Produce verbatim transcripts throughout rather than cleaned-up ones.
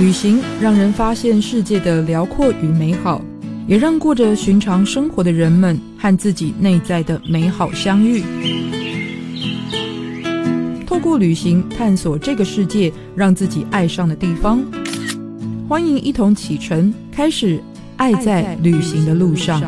旅行让人发现世界的辽阔与美好，也让过着寻常生活的人们和自己内在的美好相遇。透过旅行探索这个世界让自己爱上的地方。欢迎一同启程，开始爱在旅行的路上。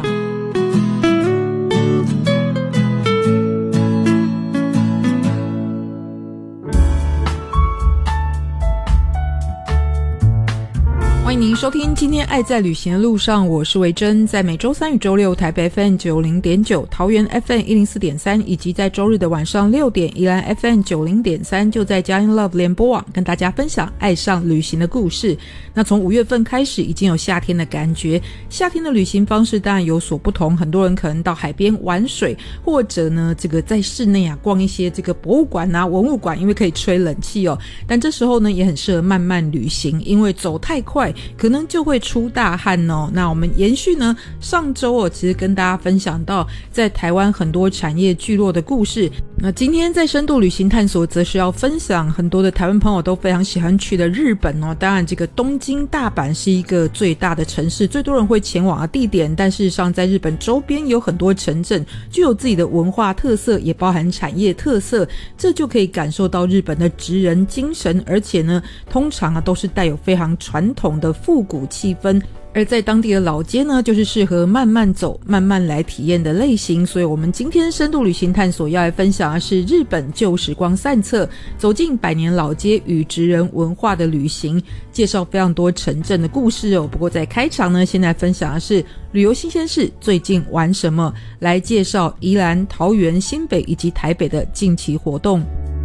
欢迎您收听今天爱在旅行的路上，我是维珍，在每周三与周六台北 F M 九十点九、桃园 F M 一零四点三，以及在周日的晚上六点宜兰 F M 九十点三，就在佳音 Love 联播网跟大家分享爱上旅行的故事。那从五月份开始已经有夏天的感觉，夏天的旅行方式当然有所不同，很多人可能到海边玩水，或者呢这个在室内啊逛一些这个博物馆啊文物馆，因为可以吹冷气哦。但这时候呢也很适合慢慢旅行，因为走太快可能就会出大汗哦。那我们延续呢上周哦其实跟大家分享到在台湾很多产业聚落的故事，那今天在深度旅行探索则是要分享很多的台湾朋友都非常喜欢去的日本哦。当然这个东京大阪是一个最大的城市，最多人会前往的地点，但事实上在日本周边有很多城镇具有自己的文化特色，也包含产业特色，这就可以感受到日本的职人精神，而且呢通常啊都是带有非常传统的复古气氛，而在当地的老街呢就是适合慢慢走慢慢来体验的类型。所以我们今天深度旅行探索要来分享的是日本旧时光散策，走进百年老街与职人文化的旅行，介绍非常多城镇的故事哦。不过在开场呢现在分享的是旅游新鲜事最近玩什么，来介绍宜兰、桃园、新北以及台北的近期活动。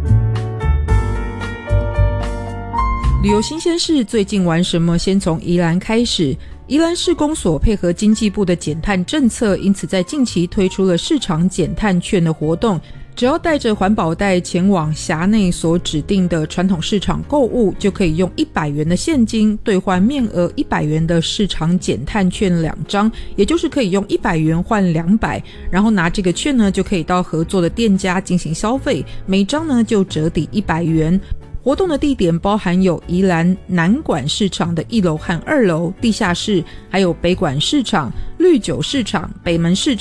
旅游新鲜事最近玩什么，先从宜兰开始。宜兰市公所配合经济部的减碳政策，因此在近期推出了市场减碳券的活动，只要带着环保袋前往辖内所指定的传统市场购物，就可以用一百元的现金兑换面额一百元的市场减碳券两张，也就是可以用一百元换两百，然后拿这个券呢就可以到合作的店家进行消费，每张呢就折抵一百元。活动的地点包含有宜兰南馆市场的一楼和二楼、地下室，还有北馆市场、绿酒市场、北门市场